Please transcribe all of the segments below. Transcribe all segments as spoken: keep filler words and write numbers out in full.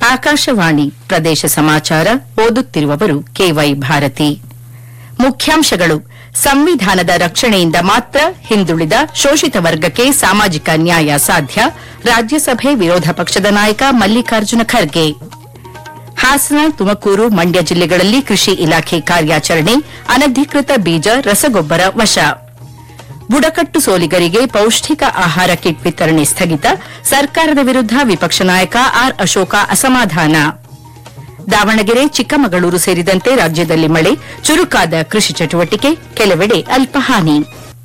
ಆಕಾಶವಾಣಿ ಪ್ರದೇಶ ಸಮಾಚಾರ ಓದುತ್ತಿರುವವರು ಕೆವೈ ಭಾರತಿ. ಮುಖ್ಯಾಂಶಗಳು: ಸಂವಿಧಾನದ ರಕ್ಷಣೆಯಿಂದ ಮಾತ್ರ ಹಿಂದುಳಿದ ಶೋಷಿತ ವರ್ಗಕ್ಕೆ ಸಾಮಾಜಿಕ ನ್ಯಾಯ ಸಾಧ್ಯ. ರಾಜ್ಯಸಭೆ ವಿರೋಧ ಪಕ್ಷದ ನಾಯಕ ಮಲ್ಲಿಕಾರ್ಜುನ ಖರ್ಗೆ. ಹಾಸನ, ತುಮಕೂರು, ಮಂಡ್ಯ ಜಿಲ್ಲೆಗಳಲ್ಲಿ ಕೃಷಿ ಇಲಾಖೆ ಕಾರ್ಯಾಚರಣೆ. ಅನಧಿಕೃತ ಬೀಜ, ರಸಗೊಬ್ಬರ ವಶ. ಬುಡಕಟ್ಟು ಸೋಲಿಗರಿಗೆ ಪೌಷ್ಟಿಕ ಆಹಾರ ಕಿಟ್ ವಿತರಣೆ ಸ್ಥಗಿತ. ಸರ್ಕಾರದ ವಿರುದ್ಧ ವಿಪಕ್ಷ ನಾಯಕ ಆರ್ ಅಶೋಕ ಅಸಮಾಧಾನ. ದಾವಣಗೆರೆ, ಚಿಕ್ಕಮಗಳೂರು ಸೇರಿದಂತೆ ರಾಜ್ಯದಲ್ಲಿ ಮಳೆ, ಚುರುಕಾದ ಕೃಷಿ ಚಟುವಟಿಕೆ, ಕೆಲವೆಡೆ ಅಲ್ಪ ಹಾನಿ.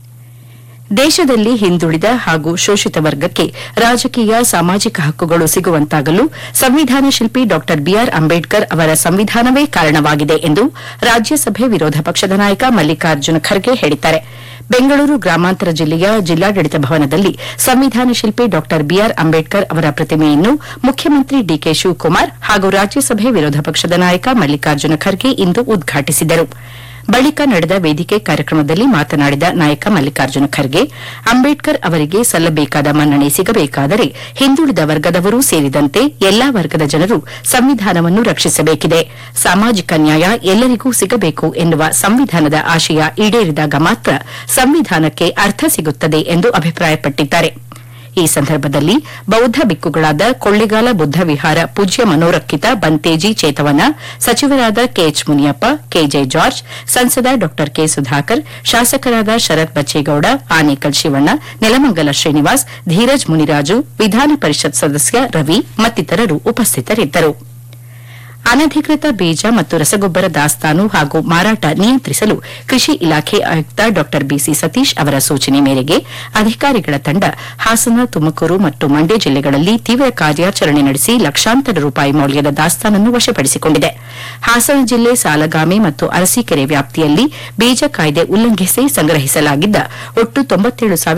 ದೇಶದಲ್ಲಿ ಹಿಂದುಳಿದ ಹಾಗೂ ಶೋಷಿತ ವರ್ಗಕ್ಕೆ ರಾಜಕೀಯ, ಸಾಮಾಜಿಕ ಹಕ್ಕುಗಳು ಸಿಗುವಂತಾಗಲು ಸಂವಿಧಾನ ಶಿಲ್ಪಿ ಡಾ ಬಿಆರ್ ಅಂಬೇಡ್ಕರ್ ಅವರ ಸಂವಿಧಾನವೇ ಕಾರಣವಾಗಿದೆ ಎಂದು ರಾಜ್ಯಸಭೆ ವಿರೋಧ ಪಕ್ಷದ ನಾಯಕ ಮಲ್ಲಿಕಾರ್ಜುನ ಖರ್ಗೆ ಹೇಳಿದ್ದಾರೆ. ಬೆಂಗಳೂರು ಗ್ರಾಮಾಂತರ ಜಿಲ್ಲೆಯ ಜಿಲ್ಲಾಡಳಿತ ಭವನದಲ್ಲಿ ಸಂವಿಧಾನ ಶಿಲ್ಪಿ ಡಾ ಬಿಆರ್ ಅಂಬೇಡ್ಕರ್ ಅವರ ಪ್ರತಿಮೆಯನ್ನು ಮುಖ್ಯಮಂತ್ರಿ ಡಿಕೆ ಶಿವಕುಮಾರ್ ಹಾಗೂ ರಾಜ್ಯಸಭೆ ವಿರೋಧ ಪಕ್ಷದ ನಾಯಕ ಮಲ್ಲಿಕಾರ್ಜುನ ಖರ್ಗೆ ಇಂದು ಉದ್ಘಾಟಿಸಿದರು. ಬಳಿಕ ನಡೆದ ವೇದಿಕೆ ಕಾರ್ಯಕ್ರಮದಲ್ಲಿ ಮಾತನಾಡಿದ ನಾಯಕ ಮಲ್ಲಿಕಾರ್ಜುನ ಖರ್ಗೆ, ಅಂಬೇಡ್ಕರ್ ಅವರಿಗೆ ಸಲ್ಲಬೇಕಾದ ಮನ್ನಣೆ ಸಿಗಬೇಕಾದರೆ ಹಿಂದುಳಿದ ವರ್ಗದವರೂ ಸೇರಿದಂತೆ ಎಲ್ಲಾ ವರ್ಗದ ಜನರು ಸಂವಿಧಾನವನ್ನು ರಕ್ಷಿಸಬೇಕಿದೆ. ಸಾಮಾಜಿಕ ನ್ಯಾಯ ಎಲ್ಲರಿಗೂ ಸಿಗಬೇಕು ಎನ್ನುವ ಸಂವಿಧಾನದ ಆಶಯ ಈಡೇರಿದಾಗ ಮಾತ್ರ ಸಂವಿಧಾನಕ್ಕೆ ಅರ್ಥ ಸಿಗುತ್ತದೆ ಎಂದು ಅಭಿಪ್ರಾಯಪಟ್ಟಿದ್ದಾರೆ. ಈ ಸಂದರ್ಭದಲ್ಲಿ ಬೌದ್ಧ ಬಿಕ್ಕುಗಳಾದ ಕೊಳ್ಳೆಗಾಲ ಬುದ್ಧ ವಿಹಾರ ಪೂಜ್ಯ ಮನೋರಕ್ಷಿತ ಬಂತೇಜಿ ಚೇತವನ, ಸಚಿವರಾದ ಕೆಎಚ್ ಮುನಿಯಪ್ಪ, ಕೆಜೆ ಜಾರ್ಜ್, ಸಂಸದ ಡಾ ಕೆ ಸುಧಾಕರ್, ಶಾಸಕರಾದ ಶರತ್ ಬಚ್ಚೇಗೌಡ, ಆನೇಕಲ್ ಶಿವಣ್ಣ, ನೆಲಮಂಗಲ ಶ್ರೀನಿವಾಸ್, ಧೀರಜ್ ಮುನಿರಾಜು, ವಿಧಾನ ಪರಿಷತ್ ಸದಸ್ಯ ರವಿ ಮತ್ತಿತರರು ಉಪಸ್ಥಿತರಿದ್ದರು. ಅನಧಿಕೃತ ಬೀಜ ಮತ್ತು ರಸಗೊಬ್ಬರ ದಾಸ್ತಾನು ಹಾಗೂ ಮಾರಾಟ ನಿಯಂತ್ರಿಸಲು ಕೃಷಿ ಇಲಾಖೆ ಆಯುಕ್ತ ಡಾ ಬಿಸಿ ಸತೀಶ್ ಅವರ ಸೂಚನೆ ಮೇರೆಗೆ ಅಧಿಕಾರಿಗಳ ತಂಡ ಹಾಸನ, ತುಮಕೂರು ಮತ್ತು ಮಂಡ್ಯ ಜಿಲ್ಲೆಗಳಲ್ಲಿ ತೀವ್ರ ಕಾರ್ಯಾಚರಣೆ ನಡೆಸಿ ಲಕ್ಷಾಂತರ ರೂಪಾಯಿ ಮೌಲ್ಯದ ದಾಸ್ತಾನನ್ನು ವಶಪಡಿಸಿಕೊಂಡಿದೆ. ಹಾಸನ ಜಿಲ್ಲೆ ಸಾಲಗಾಮೆ ಮತ್ತು ಅರಸೀಕೆರೆ ವ್ಯಾಪ್ತಿಯಲ್ಲಿ ಬೀಜ ಕಾಯ್ದೆ ಉಲ್ಲಂಘಿಸಿ ಸಂಗ್ರಹಿಸಲಾಗಿದ್ದ ಒಟ್ಟು ತೊಂಬತ್ತೇಳು